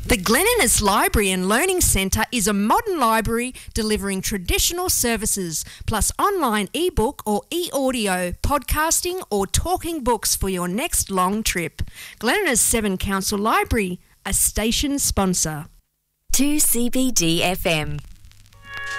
The Glen Innes Library and Learning Centre is a modern library delivering traditional services, plus online ebook or e-audio, podcasting or talking books for your next long trip. Glen Innes 7 Council Library, a station sponsor. 2CBD FM.